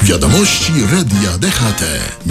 Wiadomości Radia DHT.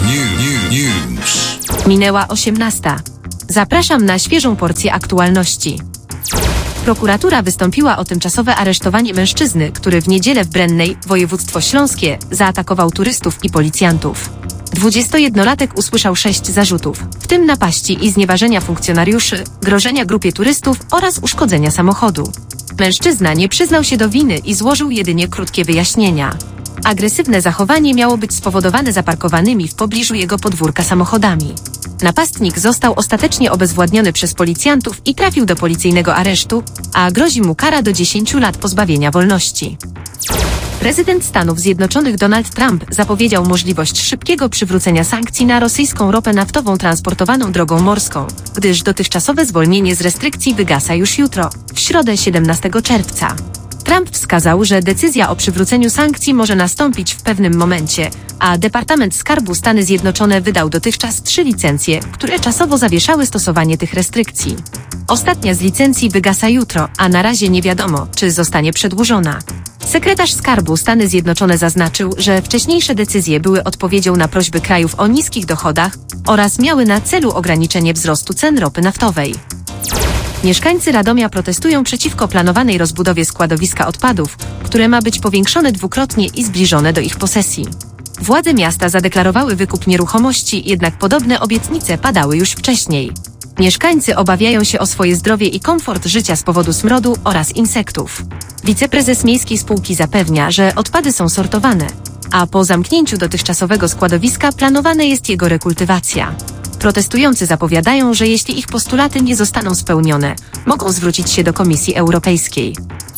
News. Minęła 18. Zapraszam na świeżą porcję aktualności. Prokuratura wystąpiła o tymczasowe aresztowanie mężczyzny, który w niedzielę w Brennej, województwo śląskie, zaatakował turystów i policjantów. 21-latek usłyszał 6 zarzutów, w tym napaści i znieważenia funkcjonariuszy, grożenia grupie turystów oraz uszkodzenia samochodu. Mężczyzna nie przyznał się do winy i złożył jedynie krótkie wyjaśnienia. Agresywne zachowanie miało być spowodowane zaparkowanymi w pobliżu jego podwórka samochodami. Napastnik został ostatecznie obezwładniony przez policjantów i trafił do policyjnego aresztu, a grozi mu kara do 10 lat pozbawienia wolności. Prezydent Stanów Zjednoczonych Donald Trump zapowiedział możliwość szybkiego przywrócenia sankcji na rosyjską ropę naftową transportowaną drogą morską, gdyż dotychczasowe zwolnienie z restrykcji wygasa już jutro, w środę 17 czerwca. Trump wskazał, że decyzja o przywróceniu sankcji może nastąpić w pewnym momencie, a Departament Skarbu Stany Zjednoczone wydał dotychczas 3 licencje, które czasowo zawieszały stosowanie tych restrykcji. Ostatnia z licencji wygasa jutro, a na razie nie wiadomo, czy zostanie przedłużona. Sekretarz Skarbu Stany Zjednoczone zaznaczył, że wcześniejsze decyzje były odpowiedzią na prośby krajów o niskich dochodach oraz miały na celu ograniczenie wzrostu cen ropy naftowej. Mieszkańcy Radomia protestują przeciwko planowanej rozbudowie składowiska odpadów, które ma być powiększone dwukrotnie i zbliżone do ich posesji. Władze miasta zadeklarowały wykup nieruchomości, jednak podobne obietnice padały już wcześniej. Mieszkańcy obawiają się o swoje zdrowie i komfort życia z powodu smrodu oraz insektów. Wiceprezes miejskiej spółki zapewnia, że odpady są sortowane, a po zamknięciu dotychczasowego składowiska planowana jest jego rekultywacja. Protestujący zapowiadają, że jeśli ich postulaty nie zostaną spełnione, mogą zwrócić się do Komisji Europejskiej.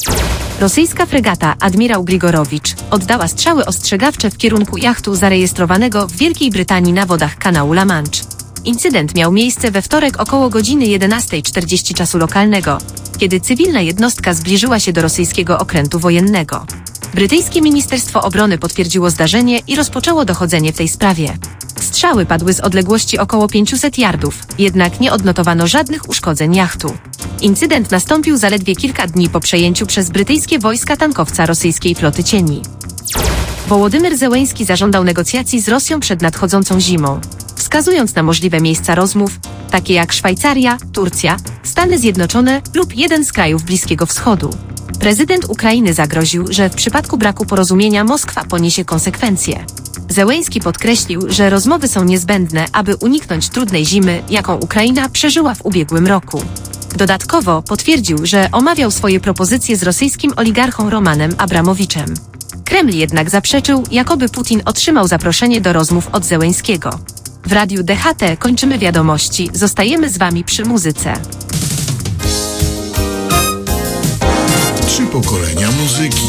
Rosyjska fregata Admirał Grigorowicz oddała strzały ostrzegawcze w kierunku jachtu zarejestrowanego w Wielkiej Brytanii na wodach kanału La Manche. Incydent miał miejsce we wtorek około godziny 11:40 czasu lokalnego, kiedy cywilna jednostka zbliżyła się do rosyjskiego okrętu wojennego. Brytyjskie Ministerstwo Obrony potwierdziło zdarzenie i rozpoczęło dochodzenie w tej sprawie. Strzały padły z odległości około 500 yardów, jednak nie odnotowano żadnych uszkodzeń jachtu. Incydent nastąpił zaledwie kilka dni po przejęciu przez brytyjskie wojska tankowca rosyjskiej floty cieni. Wołodymyr Zełenski zażądał negocjacji z Rosją przed nadchodzącą zimą, wskazując na możliwe miejsca rozmów, takie jak Szwajcaria, Turcja, Stany Zjednoczone lub jeden z krajów Bliskiego Wschodu. Prezydent Ukrainy zagroził, że w przypadku braku porozumienia Moskwa poniesie konsekwencje. Zełenski podkreślił, że rozmowy są niezbędne, aby uniknąć trudnej zimy, jaką Ukraina przeżyła w ubiegłym roku. Dodatkowo potwierdził, że omawiał swoje propozycje z rosyjskim oligarchą Romanem Abramowiczem. Kreml jednak zaprzeczył, jakoby Putin otrzymał zaproszenie do rozmów od Zełenskiego. W Radiu DHT kończymy wiadomości, zostajemy z Wami przy muzyce. 3 pokolenia muzyki.